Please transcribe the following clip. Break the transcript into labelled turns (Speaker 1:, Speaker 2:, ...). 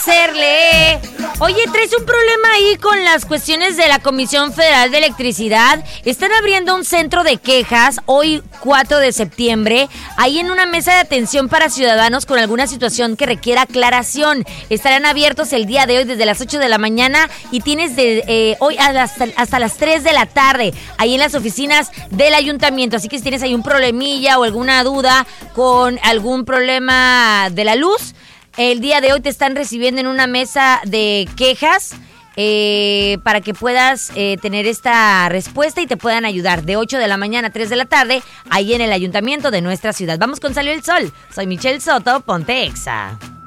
Speaker 1: hacerle. Oye, traes un problema ahí con las cuestiones de la Comisión Federal de Electricidad. Están abriendo un centro de quejas hoy 4 de septiembre, ahí en una mesa de atención para ciudadanos con alguna situación que requiera aclaración. Estarán abiertos el día de hoy desde las 8 de la mañana y tienes de hoy hasta las 3 de la tarde, ahí en las oficinas del ayuntamiento. Así que si tienes ahí un problemilla o alguna duda con algún problema de la luz, el día de hoy te están recibiendo en una mesa de quejas para que puedas tener esta respuesta y te puedan ayudar de 8 de la mañana a 3 de la tarde ahí en el ayuntamiento de nuestra ciudad. Vamos con Salió el Sol. Soy Michelle Soto, ponte Exa.